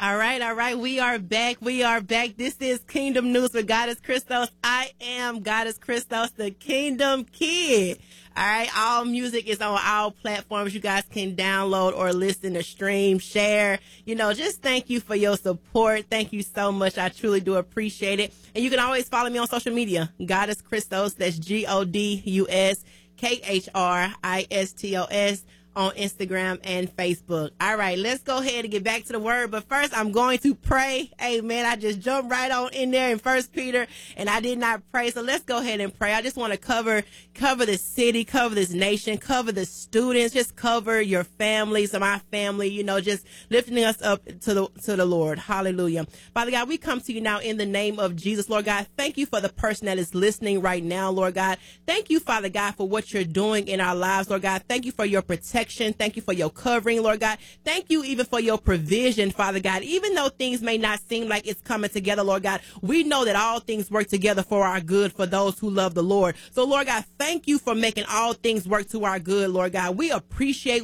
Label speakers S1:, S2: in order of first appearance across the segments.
S1: All right, all right. We are back. We are back. This is Kingdom News with Goddess Christos. I am Goddess Christos, the Kingdom Kid. All right. All music is on all platforms. You guys can download or listen to stream, share. Just thank you for your support. Thank you so much. I truly do appreciate it. And you can always follow me on social media. Goddess Christos. That's GODUSKHRISTOS. On Instagram and Facebook. All right, let's go ahead and get back to the word. But first, I'm going to pray. Amen. I just jumped right on in there in 1 Peter, and I did not pray. So let's go ahead and pray. I just want to cover the city, cover this nation, cover the students, just cover your families, my family, just lifting us up to the Lord. Hallelujah. Father God, we come to you now in the name of Jesus, Lord God. Thank you for the person that is listening right now, Lord God. Thank you, Father God, for what you're doing in our lives, Lord God. Thank you for your protection. Thank you for your covering, Lord God. Thank you even for your provision, Father God. Even though things may not seem like it's coming together, Lord God, we know that all things work together for our good for those who love the Lord. So, Lord God, thank you for making all things work to our good, Lord God. We appreciate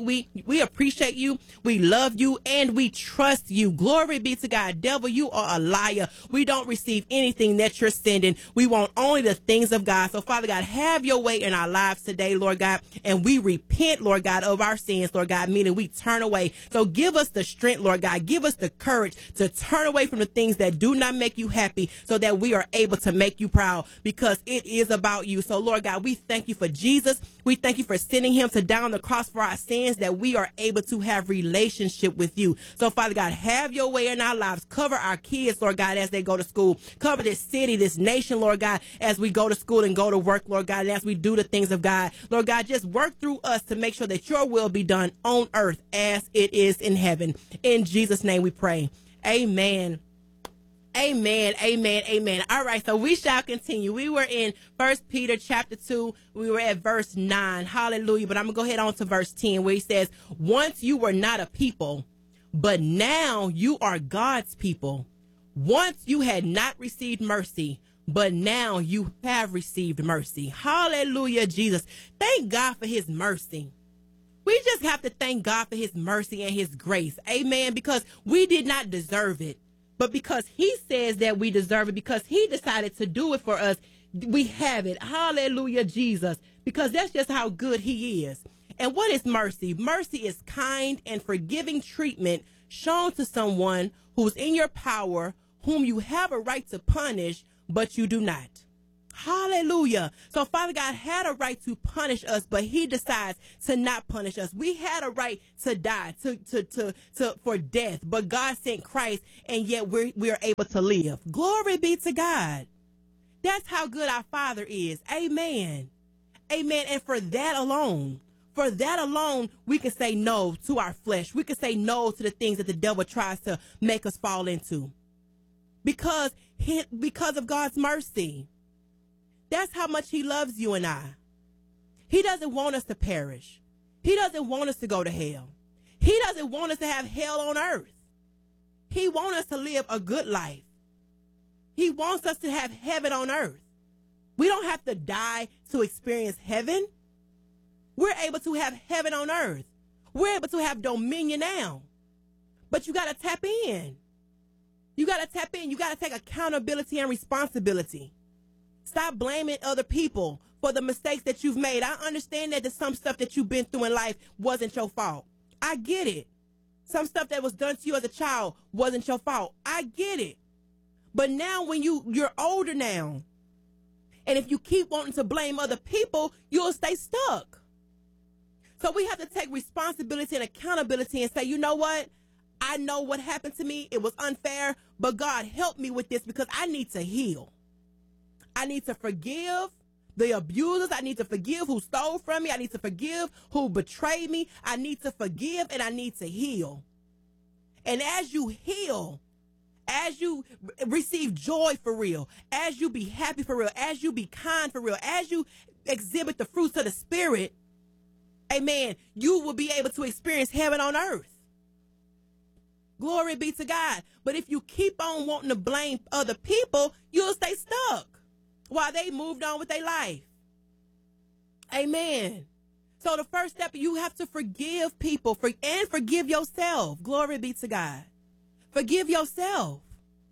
S1: you. We love you and we trust you. Glory be to God. Devil, you are a liar. We don't receive anything that you're sending. We want only the things of God. So, Father God, have your way in our lives today, Lord God. And we repent, Lord God, of our sins, Lord God, meaning we turn away. So give us the strength, Lord God. Give us the courage to turn away from the things that do not make you happy so that we are able to make you proud because it is about you. So, Lord God, we thank you for Jesus. We thank you for sending him to die on the cross for our sins that we are able to have relationship with you. So, Father God, have your way in our lives. Cover our kids, Lord God, as they go to school. Cover this city, this nation, Lord God, as we go to school and go to work, Lord God, and as we do the things of God. Lord God, just work through us to make sure that your will be done on earth as it is in heaven. In Jesus' name we pray. Amen. Amen. Amen. Amen. All right. So we shall continue. We were in 1 Peter chapter 2. We were at verse 9. Hallelujah. But I'm going to go ahead on to verse 10 where he says, once you were not a people, but now you are God's people. Once you had not received mercy, but now you have received mercy. Hallelujah, Jesus. Thank God for his mercy. We just have to thank God for his mercy and his grace. Amen. Because we did not deserve it. But because he says that we deserve it, because he decided to do it for us, we have it. Hallelujah, Jesus. Because that's just how good he is. And what is mercy? Mercy is kind and forgiving treatment shown to someone who's in your power, whom you have a right to punish, but you do not. Hallelujah. So Father God had a right to punish us, but he decides to not punish us. We had a right to die, for death, but God sent Christ, and yet we are able to live. Glory be to God. That's how good our Father is. Amen. Amen. And for that alone, we can say no to our flesh. We can say no to the things that the devil tries to make us fall into. Because of God's mercy. That's how much he loves you and I. He doesn't want us to perish. He doesn't want us to go to hell. He doesn't want us to have hell on earth. He wants us to live a good life. He wants us to have heaven on earth. We don't have to die to experience heaven. We're able to have heaven on earth. We're able to have dominion now. But you got to tap in. You got to tap in. You got to take accountability and responsibility. Stop blaming other people for the mistakes that you've made. I understand that there's some stuff that you've been through in life wasn't your fault. I get it. Some stuff that was done to you as a child wasn't your fault. I get it. But now when you're older now, and if you keep wanting to blame other people, you'll stay stuck. So we have to take responsibility and accountability and say, you know what? I know what happened to me. It was unfair, but God help me with this because I need to heal. I need to forgive the abusers. I need to forgive who stole from me. I need to forgive who betrayed me. I need to forgive and I need to heal. And as you heal, as you receive joy for real, as you be happy for real, as you be kind for real, as you exhibit the fruits of the Spirit, amen, you will be able to experience heaven on earth. Glory be to God. But if you keep on wanting to blame other people, you'll stay stuck while they moved on with their life. Amen. So the first step, you have to forgive people and forgive yourself. Glory be to God. Forgive yourself.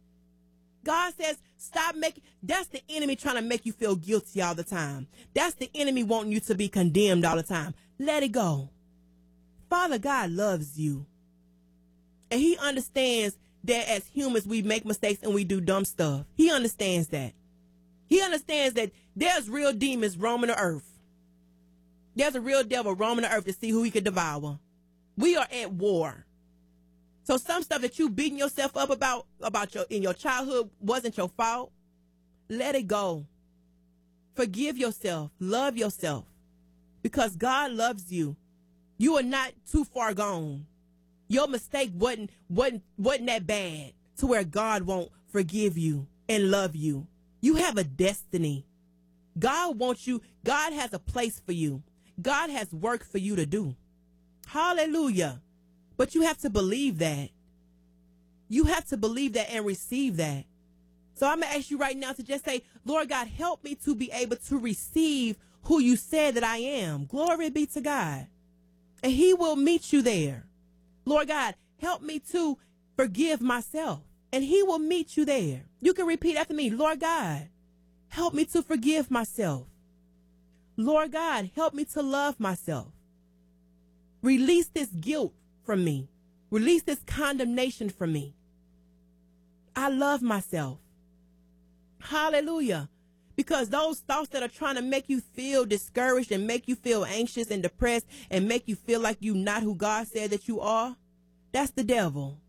S1: God says, stop making, that's the enemy trying to make you feel guilty all the time. That's the enemy wanting you to be condemned all the time. Let it go. Father God loves you. And he understands that as humans, we make mistakes and we do dumb stuff. He understands that. He understands that there's real demons roaming the earth. There's a real devil roaming the earth to see who he could devour. We are at war. So some stuff that you beating yourself up about in your childhood wasn't your fault. Let it go. Forgive yourself. Love yourself. Because God loves you. You are not too far gone. Your mistake wasn't that bad to where God won't forgive you and love you. You have a destiny. God wants you. God has a place for you. God has work for you to do. Hallelujah. But you have to believe that. You have to believe that and receive that. So I'm going to ask you right now to just say, Lord God, help me to be able to receive who you said that I am. Glory be to God. And he will meet you there. Lord God, help me to forgive myself. And he will meet you there. You can repeat after me. Lord God, help me to forgive myself. Lord God, help me to love myself. Release this guilt from me. Release this condemnation from me. I love myself. Hallelujah. Because those thoughts that are trying to make you feel discouraged and make you feel anxious and depressed and make you feel like you're not who God said that you are, that's the devil.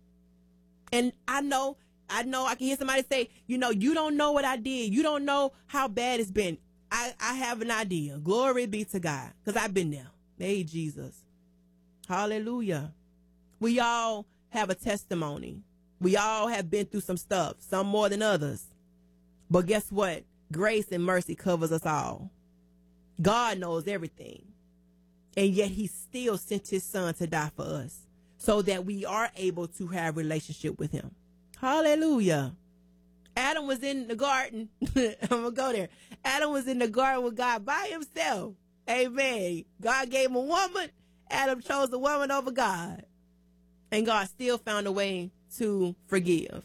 S1: And I know I can hear somebody say, you don't know what I did. You don't know how bad it's been. I have an idea. Glory be to God. Because I've been there. Hey, Jesus. Hallelujah. We all have a testimony. We all have been through some stuff, some more than others. But guess what? Grace and mercy covers us all. God knows everything. And yet he still sent his son to die for us so that we are able to have a relationship with him. Hallelujah. Adam was in the garden. I'm going to go there. Adam was in the garden with God by himself. Amen. God gave him a woman. Adam chose the woman over God. And God still found a way to forgive.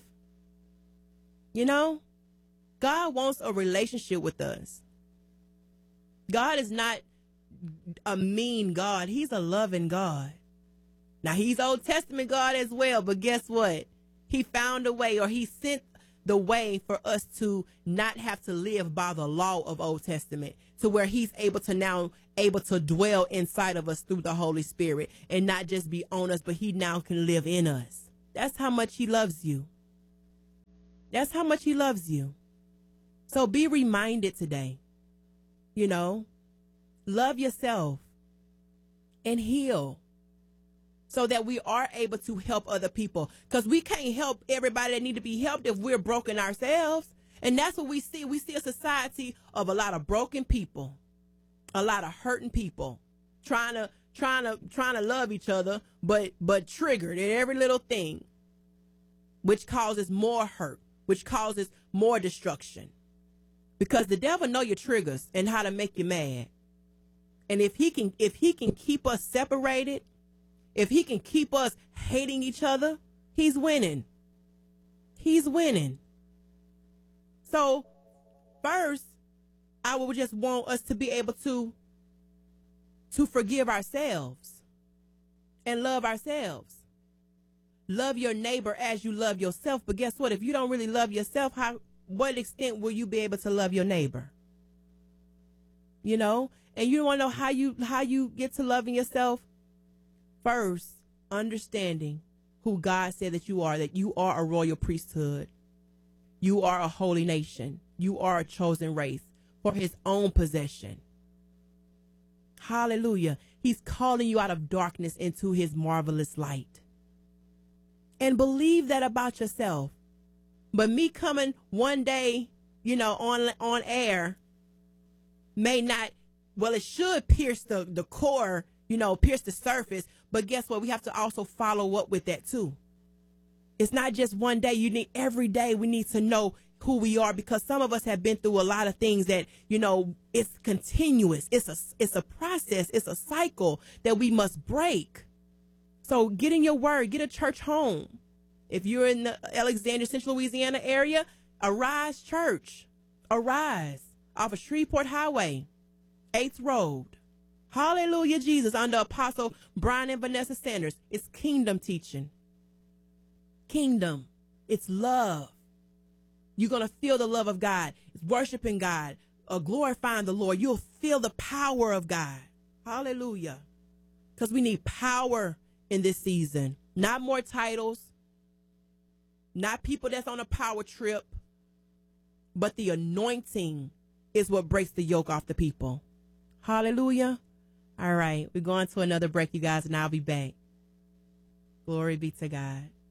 S1: God wants a relationship with us. God is not a mean God. He's a loving God. Now, he's Old Testament God as well, but guess what? He found a way, or he sent the way for us to not have to live by the law of Old Testament, to where he's able to dwell inside of us through the Holy Spirit and not just be on us, but he now can live in us. That's how much he loves you. That's how much he loves you. So be reminded today, love yourself and heal so that we are able to help other people, because we can't help everybody that need to be helped if we're broken ourselves. And that's what we see. We see a society of a lot of broken people, a lot of hurting people trying to love each other, but triggered at every little thing, which causes more hurt, which causes more destruction. Because the devil know your triggers and how to make you mad. And if he can keep us separated, if he can keep us hating each other, he's winning. He's winning. So first, I would just want us to be able to forgive ourselves and love ourselves. Love your neighbor as you love yourself. But guess what? If you don't really love yourself, what extent will you be able to love your neighbor? And you want to know how you get to loving yourself? First, understanding who God said that you are a royal priesthood. You are a holy nation. You are a chosen race for his own possession. Hallelujah. He's calling you out of darkness into his marvelous light. And believe that about yourself. But me coming one day, on air may not, well, it should pierce the core, pierce the surface. But guess what? We have to also follow up with that too. It's not just one day. Every day we need to know who we are, because some of us have been through a lot of things that, it's continuous. It's a process. It's a cycle that we must break. So get in your word, get a church home. If you're in the Alexandria, Central Louisiana area, Arise Church. Arise off of Shreveport Highway, 8th Road. Hallelujah, Jesus, under Apostle Brian and Vanessa Sanders. It's kingdom teaching. Kingdom. It's love. You're going to feel the love of God. It's worshiping God, glorifying the Lord. You'll feel the power of God. Hallelujah. Because we need power in this season. Not more titles. Not people that's on a power trip. But the anointing is what breaks the yoke off the people. Hallelujah. All right. We're going to another break, you guys, and I'll be back. Glory be to God.